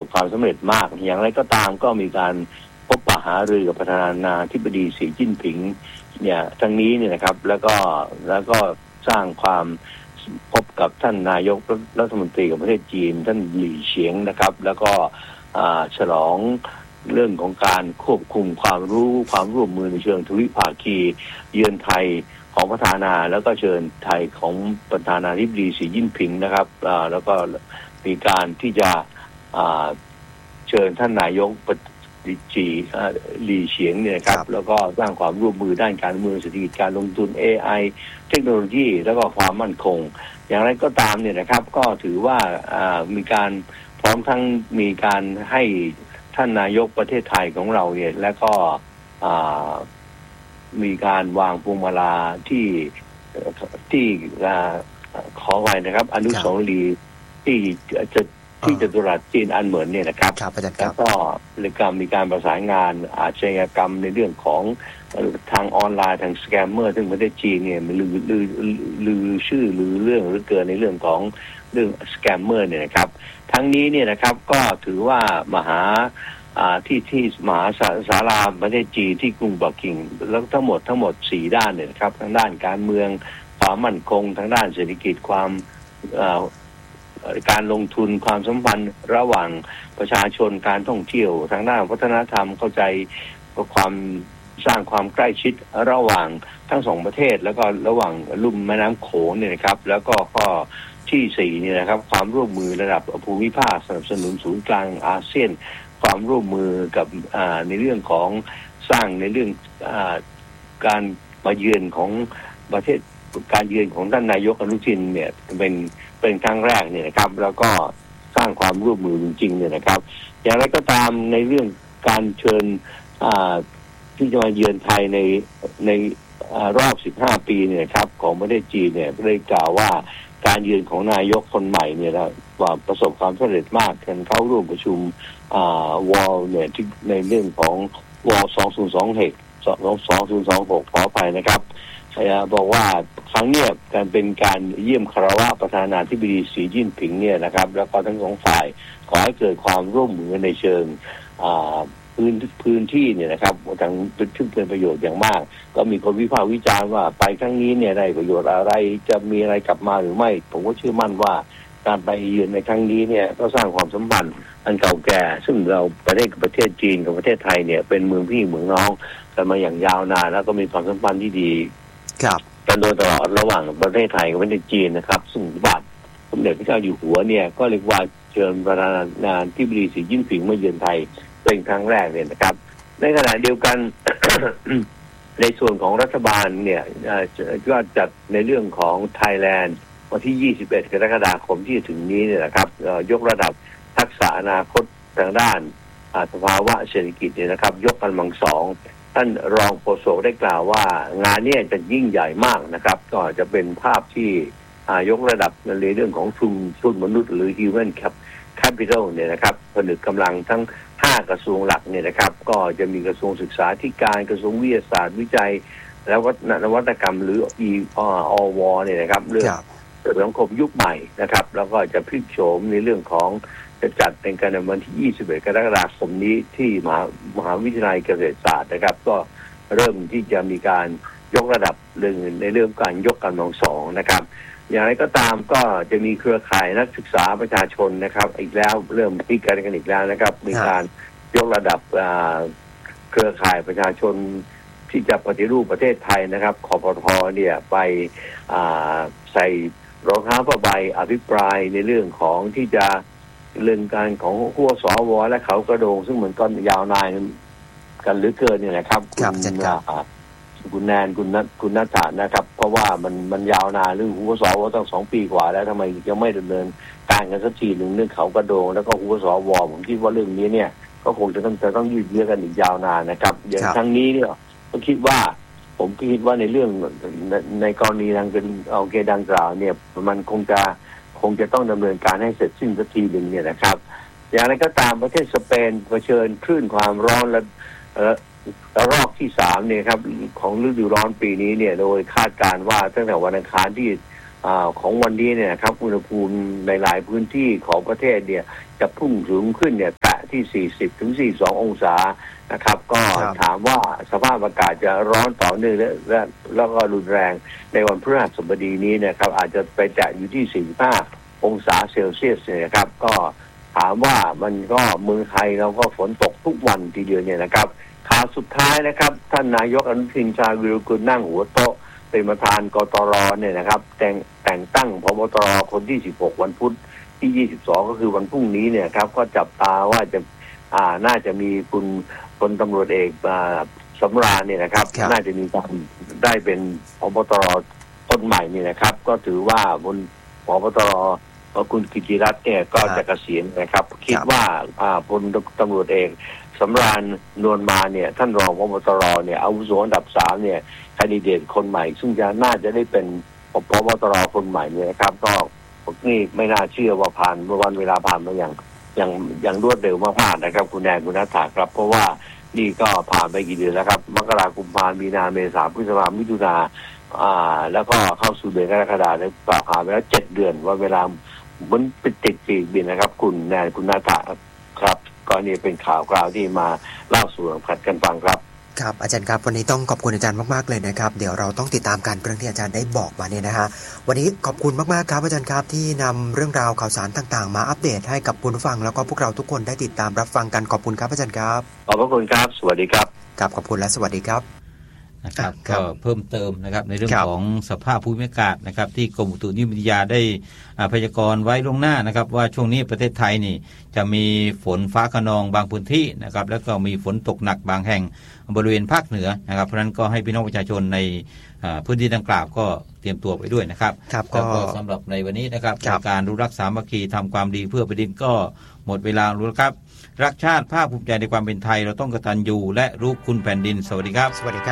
ความสำเร็จมากอย่างไรก็ตามก็มีการพบปะหารือกับประธานาธิบดีสีจิ้นผิงเนี่ยทั้งนี้เนี่ยนะครับแล้วก็สร้างความพบกับท่านนายกรัฐมนตรีของประเทศจีนท่านหลี่เฉียงนะครับแล้วก็ฉลองเรื่องของการควบคุมความร่วมมือในเชิงทวิภาคีเยือนไทยของประธานาแล้วก็เชิญไทยของประธานาธิบดีสีจิ้นผิงนะครับแล้วก็มีการที่จะเชิญท่านนายกหลี่เฉียงเนี่ยครับแล้วก็สร้างความร่วมมือด้านการเมืองเศรษฐกิจการลงทุน AI เทคโนโลยีแล้วก็ความมั่นคงอย่างไรก็ตามเนี่ยนะครับก็ถือว่ามีการพร้อมทั้งมีการให้ท่านนายกประเทศไทยของเราเนี่ยและก็มีการวางพวงมาลาที่ขอไว้นะครับอนุสาวรีย์ที่จตุรัสจีนอันเหมินเนี่ยนะครับแล้วก็มีการประสานงานอาชญากรรมในเรื่องของทางออนไลน์ทางสแกมเมอร์ซึ่งประเทศจีนเนี่ยมันลือชื่อลือเรื่องหรือเกินในเรื่องของเรื่องสแกมเมอร์เนี่ยนะครับทั้งนี้เนี่ยนะครับก็ถือว่ามหาศาลาประเทศจีนที่กรุงปักกิ่งแล้วทั้งหมด4ด้านเนี่ยครับทั้งด้านการเมืองความมั่นคงทั้งด้านเศรษฐกิจความการลงทุนความสัมพันธ์ระหว่างประชาชนการท่องเที่ยวทางด้านวัฒนธรรมเข้าใจความสร้างความใกล้ชิดระหว่างทั้งสองประเทศแล้วก็ระหว่างลุ่มแม่น้ำโขงเนี่ยนะครับแล้วก็ข้อที่4เนี่ยนะครับความร่วมมือระดับภูมิภาคสนับสนุนศูนย์กลางอาเซียนความร่วมมือกับในเรื่องของสร้างในเรื่องการมาเยือนของประเทศการเยือนของท่านนายกอนุทินเนี่ยเป็นครั้งแรกเนี่ยนะครับแล้วก็สร้างความร่วมมือจริงๆเนี่ยนะครับอย่างไรก็ตามในเรื่องการเชิญที่จะมาเยือนไทยในรอบ15ปีเนี่ยครับของประเทศจีนเนี่ยได้กล่าวว่าการเยือนของนายกคนใหม่เนี่ยว่าประสบความสำเร็จมากการเข้าร่วมประชุมวอลเนี่ยที่ในเรื่องของวอล2026ขอไปนะครับบอกว่าครั้งนี้การเป็นการเยี่ยมคารวะประธานาธิบดีสีจิ้นผิงเนี่ยนะครับแล้วก็ทั้งสองฝ่ายขอให้เกิดความร่วมมือในเชิงพื้นที่เนี่ยนะครับทั้งเป็นประโยชน์อย่างมากก็มีคนวิพากษ์วิจารณ์ว่าไปครั้งนี้เนี่ยได้ประโยชน์อะไรจะมีอะไรกลับมาหรือไม่ผมก็เชื่อมั่นว่าการไปเยือนในครั้งนี้เนี่ยก็สร้างความสัมพันธ์อันเก่าแก่ซึ่งเราประเทศจีนกับประเทศไทยเนี่ยเป็นเมืองพี่เมืองน้องกันมาอย่างยาวนานแล้วก็มีความสัมพันธ์ที่ดีกันโดยตลอดระหว่างประเทศไทยกับประเทศจีนนะครับซึ่งบาทสมเด็จพระเจ้าอยู่หัวเนี่ยก็เรียกว่าเชิญประธานาธิบดีสีจิ้นผิงมาเยือนไทยเป็นครั้งแรกเนี่ยนะครับในขณะเดียวกัน ในส่วนของรัฐบาลเนี่ยก็จัดในเรื่องของไทยแลนด์วันที่21กรกฎาคมที่จะถึงนี้เนี่ยนะครับยกระดับทักษะอนาคตทางด้านสภาวะเศรษฐกิจเนี่ยนะครับยกกำลังสองท่านรองโฆษกได้กล่าวว่างานนี้จะยิ่งใหญ่มากนะครับก็จะเป็นภาพที่ยกระดับในเรื่องของทุนมนุษย์หรือ Human Capital เนี่ยนะครับผนึกกำลังทั้ง5กระทรวงหลักเนี่ยนะครับก็จะมีกระทรวงศึกษาธิการกระทรวงวิทยาศาสตร์วิจัยแล้วก็นวัตกรรมหรือ อวเนี่ยนะครับเรื่องสังคมยุคใหม่นะครับแล้วก็จะพลิกโฉมในเรื่องของจะจัดเป็นการในวันที่21กรกฎาคมนี้ที่มหาวิทยาลัยเกษตรศาสตร์นะครับก็เริ่มที่จะมีการยกระดับในเรื่องการยกกำลังสองนะครับอย่างไรก็ตามก็จะมีเครือข่ายนักศึกษาประชาชนนะครับอีกแล้วเริ่มพิจารณากันอีกแล้วนะครับมีการยกระดับเครือข่ายประชาชนที่จะปฏิรูปประเทศไทยนะครับคปท.เนี่ยไปใส่รองเท้าผ้าใบอภิปรายในเรื่องของที่จะเรื่องการของขั้วสวและเขากระโดงซึ่งเหมือนก้อนยาวนานกันหรือเกินเนี่ยนะครับคุณแนนคุณนัทธานะครับเพราะว่ามันยาวนานเรื่องหัวสวตั้ง2 ปีกว่าแล้วทำไมยังไม่ดำเนินการกันสักทีหนึ่งเรื่องเขากระโดงแล้วก็หัวสวผมคิดว่าเรื่องนี้เนี่ยก็คงจะต้องยืดเยื้อกันอีกยาวนานนะครับอย่างครั้งนี้เนี่ยผมคิดว่าในเรื่องในกรณีดังกล่าวเนี่ยมันคงจะต้องดำเนินการให้เสร็จสิ้นสักทีหนึ่งเนี่ยนะครับอย่างไรก็ตามประเทศสเปนเผชิญคลื่นความร้อนและรอบที่3เนี่ยครับของฤดูร้อนปีนี้เนี่ยโดยคาดการณ์ว่าตั้งแต่วันอังคารที่ของวันนี้เนี่ยครับอุณหภูมิในหลายพื้นที่ของประเทศเนี่ยจะพุ่งสูงขึ้นเนี่ยแตะที่40 ถึง 42 องศานะครับก็ถามว่าสภาพอากาศจะร้อนต่อเนื่องแล้วก็รุนแรงในวันพฤหัสบดีนี้นะครับอาจจะไปแตะอยู่ที่45 องศาเซลเซียสนะครับก็ถามว่ามันก็เมืองไทยเราก็ฝนตกทุกวันทีเดียวเนี่ยนะครับข่าวสุดท้ายนะครับท่านนายกอนุทินชาญวิรุฬกุลนั่งหัวโต๊ะเป็นประธานกตรเนี่ยนะครับแต่งตั้งผบตรคนที่16วันพุธที่22ก็คือวันพรุ่งนี้เนี่ยครับก็จับตาว่าจะน่าจะมีคุณพลตำรวจเอกสำราญเนี่ยนะครับน่าจะมีการได้เป็นผบตรคนใหม่นี่นะครับก็ถือว่าบนผบตรคุณกิติรัตน์เนี่ยก็จะเกษียณนะครับคิดว่าพลตำรวจเอกสำราญนวลมาเนี่ยท่านรองผบตรเนี่ยอาวุโสอันดับ3เนี่ยแคนดิเดตคนใหม่ซึ่งน่าจะได้เป็นผบตรคนใหม่เนี่ยนะครับก็นี่ไม่น่าเชื่อว่าผ่านวันเวลาผ่านมาอย่างรวดเร็วมากๆนะครับคุณแอนคุณนัทธาครับเพราะว่านี่ก็ผ่านไปกี่เดือนแล้วครับมกราคมกุมภาพันธ์มีนาเมษาพฤษภาคมมิถุนาแล้วก็เข้าสู่เดือนกรกฎาคมผ่านไปแล้ว7 เดือนว่าเวลามันเป็นติดปีกบินนะครับคุณแอนคุณนัทธาครับก็นี่เป็นข่าวที่มาเล่าสู่กันฟังครับครับอาจารย์ครับวันนี้ต้องขอบคุณอาจารย์มากๆเลยนะครับเดี๋ยวเราต้องติดตามการเรื่องที่อาจารย์ได้บอกมาเนี่ยนะฮะวันนี้ขอบคุณมากๆครับอาจารย์ครับที่นำเรื่องราวข่าวสารต่างๆมาอัปเดตให้กับผู้ฟังแล้วก็พวกเราทุกคนได้ติดตามรับฟังกันขอบคุณครับอาจารย์ครับขอบพระคุณครับสวัสดีครับครับขอบคุณและสวัสดีครับนะครับก็เพิ่มเติมนะครับในเรื่องของสภาพภูมิอากาศนะครับที่กรมอุตุนิยมวิทยาได้พยากรณ์ไว้ล่วงหน้านะครับว่าช่วงนี้ประเทศไทยนี่จะมีฝนฟ้าคะนองบางพื้นที่นะครับแล้วก็มีฝนตกหนักบางแห่งบริเวณภาคเหนือนะครับเพราะฉะนั้นก็ให้พี่น้องประชาชนในพื้นที่ดังกล่าวก็เตรียมตัวไปด้วยนะครับแล้วก็สำหรับในวันนี้นะครับการรู้รักสามัคคีทำความดีเพื่อแผ่นดินก็หมดเวลาแล้วครับรักชาติภาคภูมิใจในความเป็นไทยเราต้องกตัญญูและรู้คุณแผ่นดินสวัสดีครับ